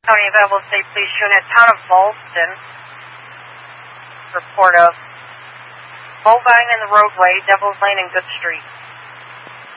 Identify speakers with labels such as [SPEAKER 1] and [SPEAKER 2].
[SPEAKER 1] County Available State Police Unit, Town of Ballston. Report of bovine in the roadway, Devil's Lane and Good Street.